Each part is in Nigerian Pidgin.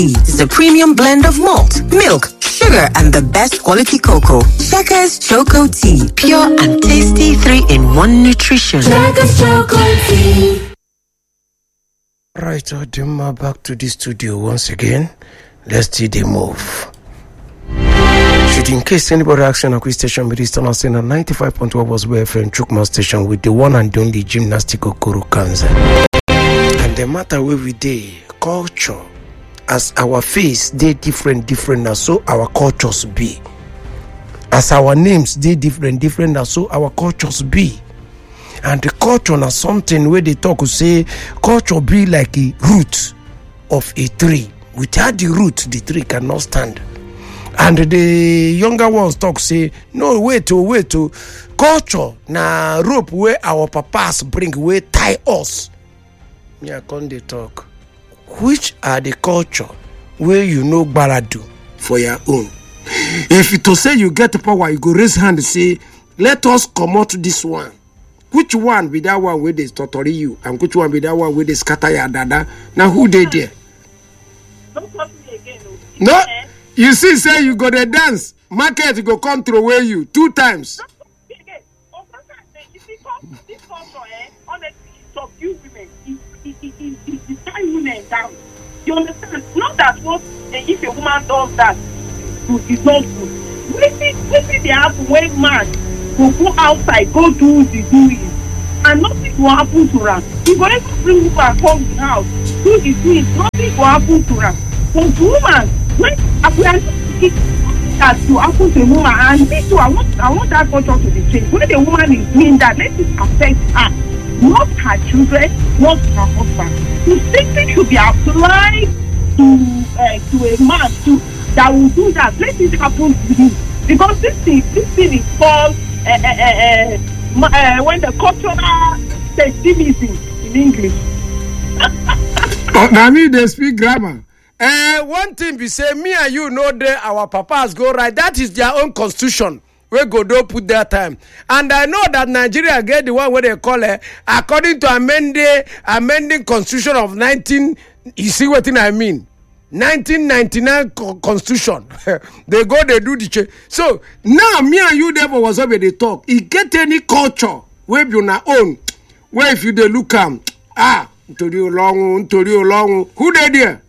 It's a premium blend of malt, milk, sugar, and the best quality cocoa. Checkers Choco Tea. Pure and tasty 3-in-1 nutrition. Checkers Choco Tea. Right, Odima, back to the studio once again. Let's see the move. Should in case anybody asks on a quiz station, we still not saying at 95.1 was WFM Chukma station with the one and only gymnastic Okoro Kanza. And the matter where we day, culture, as our face, they different, and so our cultures be. As our names, they different, and so our cultures be. And the culture is something where they talk, say, culture be like a root of a tree. Without the root, the tree cannot stand. And the younger ones talk, say, no, wait, culture, na rope where our papas bring, where tie us. Me, I can't they talk. Which are the culture where you know baladu for your own? If it to say you get the power, you go raise hand and say, let us come out this one. Which one be that one where they totori you, and which one be that one where they scatter your dada? Now who they there? Don't talk to me again. No, you see, say you go to dance, market go come through away you 2 times. Don't talk to me again. Oh, you see, this culture, honestly, subdue women. It tie women down. You understand? Not that what if a woman does that, it's not good. Listen, they have when man will go outside, go do the doing, and nothing will happen to her. He go even bring woman come to the house, do the doing, nothing will happen to her. But woman, when we are that to happen to a woman, and me too, I want that culture to be changed. When the woman is doing that, let it affect her. Not her children, not her husband. The same thing should be applied to a man too that will do that. Let it happen to you, because this thing is called when the cultural pessimism in English. Now me they speak grammar. One thing we say, me and you know that our papas go right. That is their own constitution. We go do put their time. And I know that Nigeria get the one where they call it according to amending constitution of 19. You see what I mean? 1999 constitution. They go, they do the change. So now me and you never was over they talk. It get any culture where you na own. Where if you they look to you long. Who they there?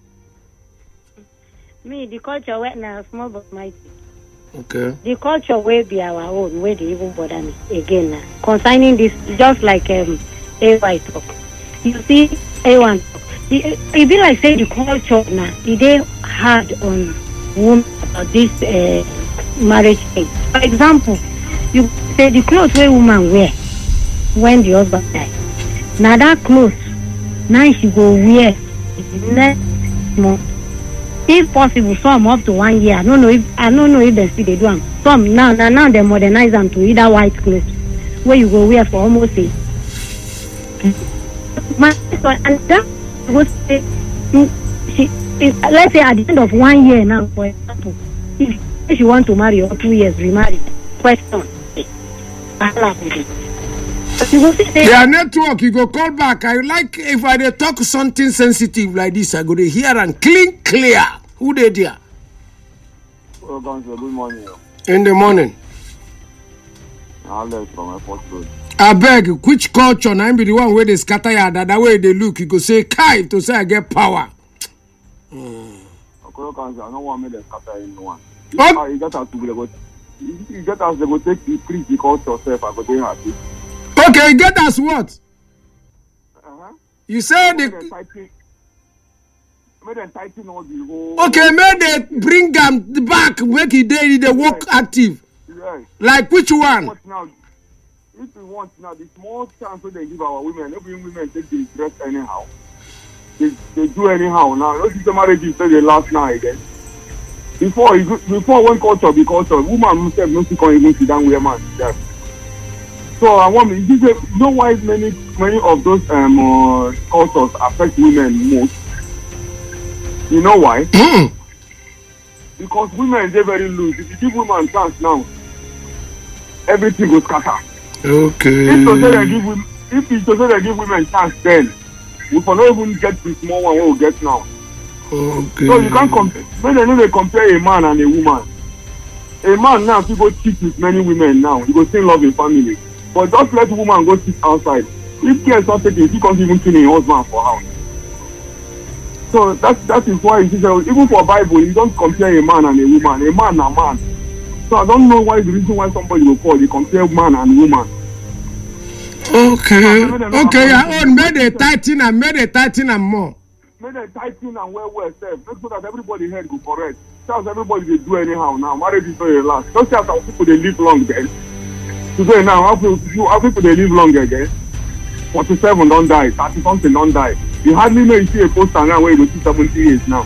Me, the culture went now small but mighty. Okay. The culture will be our own, where they even bother me again. Concerning this, just like AY talk. You see, A1 talk. It be like say the culture now, it hard on women about this marriage thing. For example, you say the clothes where woman wear when the husband die. Now that clothes, now she go wear next month. If possible, some up to 1 year. I don't know if they still they do them. Some now they modernize them to either white clothes where you go wear for almost a. And that was let's say at the end of 1 year now, for example, if she want to marry or 2 years remarry, question. Their network, you go call back. I like if I dey talk something sensitive like this, I go to hear and clear. Who they there? Good morning. In the morning. Alex from my first road. I beg, which culture now be the one where they scatter ya that way they look, you go say kai to say I get power. I don't want me to scatter anyone. What? You get us to go take the increase the culture yourself, I go take happy. Okay, get us what? You say the May they tighten all the whole. okay, may they bring them back, make it they work active. Yes. Like which one? If we want now, the small chance they give our women, every women take the dress anyhow. They do anyhow now. Don't see the marriages say they last now again. Before one culture be culture, woman themselves no can even sit down where man sit. So I want you know why many of those cultures affect women most. You know why? Because women they very loose. If you give women a chance now, everything will scatter. Okay. If you say they give women chance, then we will not even get the small one we will get now. Okay. So you can't compare. When they know they compare a man and a woman. A man now people cheat with many women now. He go still love his family. But just let a woman go sit outside. If care is not taken, he can't even kill a husband for house. So that is why even for Bible, you don't compare a man and a woman. A man and a man. So I don't know why the reason why somebody will call they compare man and woman. Okay. Okay, your own made a tighten and more. Made a tighten and well safe. Make sure that everybody head go correct. Because everybody they do anyhow now. Marriage is very last. Don't say how people they live long again. Today now, how people they live long again? 47 don't die, 30 something don't die. You hardly know you see a poster now where you go see 70 years now.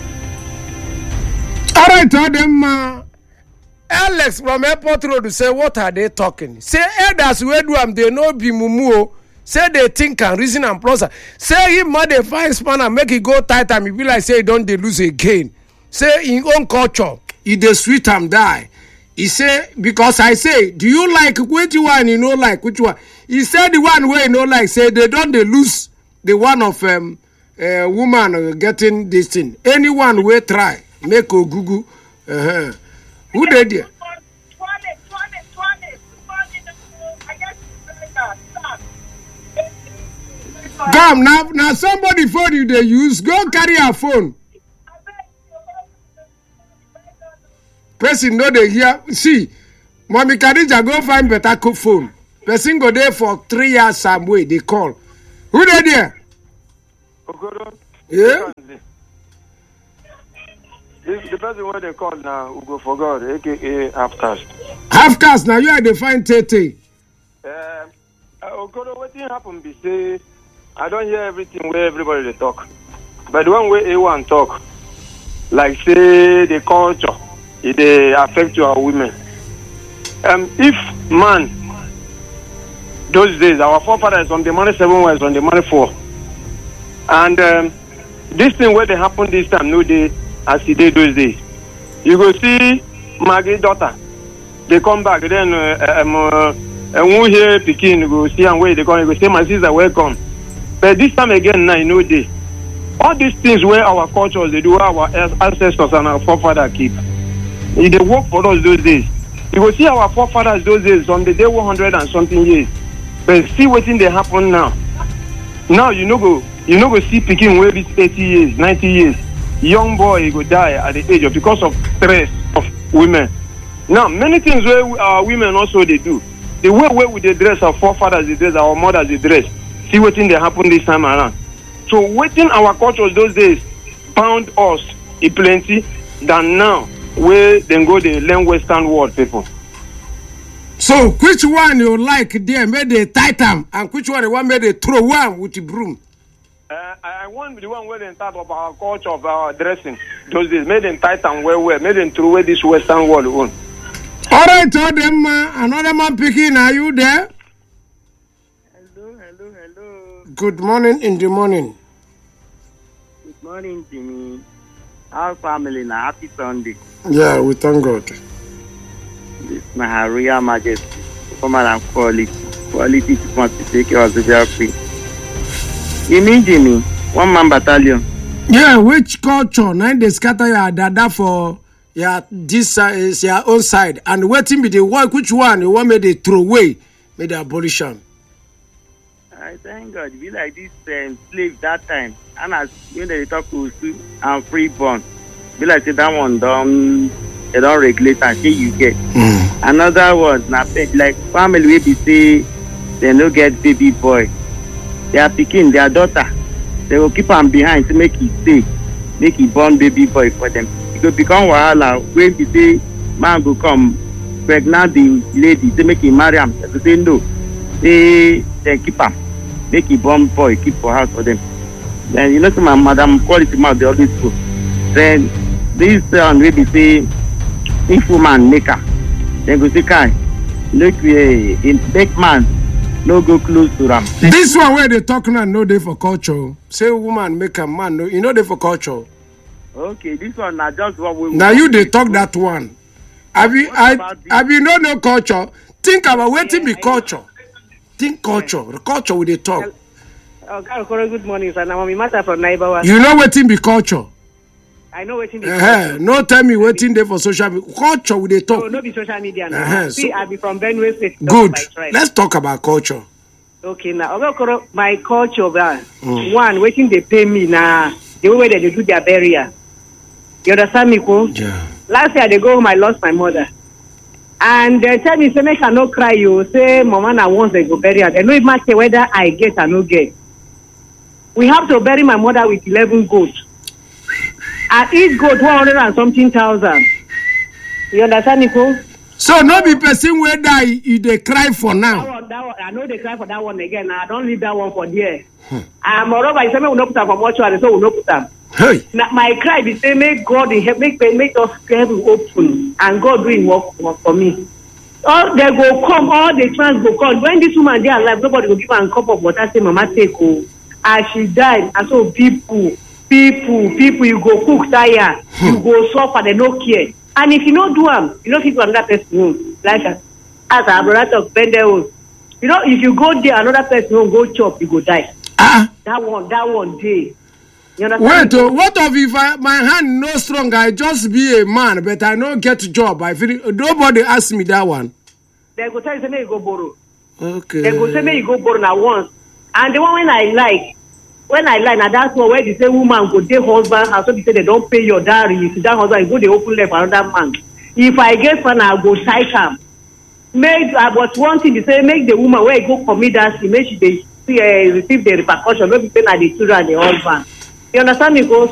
All right, tell them. Alex from Airport Road say, what are they talking? Say, elders where do they know be mumu? Say they think and reason and process. Say he made a fine span and make it go tight and he be like say don't they lose again. Say in own culture, he dey sweet and die. He say because I say, do you like which one you know like which one? He said the one way you know like say they don't they lose the one of woman getting this thing. Anyone will try make a Google. Who did there? Come now somebody phone you they use. Go carry a phone. Person know they hear. See, Mommy Khadija go find better phone. Person go there for 3 years some way. They call. Who they there? Okoro. Yeah. The person where they call now, Ugo for God, aka half caste. Half caste now you are the fine tete. Okoro, what thing happen be say I don't hear everything where everybody they talk. But the one way A1 talk, like say the culture, it they affect our women. If man those days our forefathers on the money 7 was on the money 4. And this thing where they happen this time, no day as he did those days. You go see Maggie daughter. They come back, then we hear Pekin go see and where they come, you go say my sister welcome. But this time again now, you know they all these things where our cultures they do, our ancestors and our forefathers keep. They work for us those days. You go see our forefathers those days on the day 100 and something years. But see what thing they happen now. Now you know go see Pekin where it's 80 years, 90 years. Young boy go die at the age of because of stress of women. Now many things where our women also they do. The way where we they dress our forefathers they dress, our mothers they dress. See what thing they happen this time around. So waiting our cultures those days bound us a plenty than now where then go they learn Western world people. So which one you like there made they tighten and which one you want made they throw one with the broom? I want the one where they start of our culture of our dressing those days. Made them tight and well, made them throw away this Western world on. All right, tell them another man picking. Are you there? Hello. Good morning in the morning. Good morning, Jimmy. Our family now, happy Sunday. Yeah, we thank God. This is my Royal Majesty, former and quality to want to take care of the job free. You mean Jimmy? One man battalion. Yeah, which culture? Now they scatter your dada for this is your own side. And waiting be the one which one you want me to throw away, may the abolition. I thank God. Be like this slave that time. And as when they talk to you and freeborn, be like say that one they don't regulate and say you get. Another one, like family will be say they no get baby boy. They are picking their daughter. They will keep them behind to make it stay, make it born baby boy for them. It will become wahala when they say man go come pregnant the lady to make him marry him. They say no, they keep him, make it born boy keep for house for them. Then you know, so my madam quality mouth they always go. Then this one will be say if woman make her, then go say kai look make man. No go close to them. This one where they talk now, no day for culture. Say woman make a man, no, you know they for culture. Okay, this one now just what we. Now you they talk that one. Have you no culture? Think about waiting be culture. Think culture. The culture with the talk. Okay, good morning, sir. Now, matter from neighbor. You know waiting be culture. I know waiting the No tell me waiting there for social media. Culture we dey talk. No, be social media now. See, I be from Benue State. Good. Let's talk about culture. Okay, now my culture, one waiting they pay me now. The way they do their burial. You understand me, Ko? Yeah. Last year they go home, I lost my mother. And they tell me, say, make I no cry, you say, Mama, now once they go bury her. They don't even matter whether I get or no get. We have to bury my mother with 11 goats. And each goat 100 and something thousand. You understand, Nico? So no be person where die, you they cry for now. That one, I know they cry for that one again. I don't leave that one for there. Moreover, I say, we no put them for mortuary, so we no put them. Hey. Now, my cry be say, make God make us heaven open, and God doing work for me. All they go come, all the trans go come. When this woman dey alive, nobody go give her a cup of water. Say, Mama take oh. As she died, and so people, you go cook tire, you go suffer, they no care. And if you no do them, you know people another person home. Like as our brother of Bendel, you know, if you go there, another person home go chop, you go die. That one day. You wait, what if my hand no strong? I just be a man, but I no get job. I feel nobody ask me that one. They go tell you say you go borrow. Okay. They go say you go borrow now once. And the one when I like, now that's one where they say woman go take husband, and so they say they don't pay your dowry. If that husband go they open left another man. If I get one, I go sight him. But one thing they say make the woman where go commit that she make she receive the repercussion. Maybe say na the children and the husband. You understand me, go?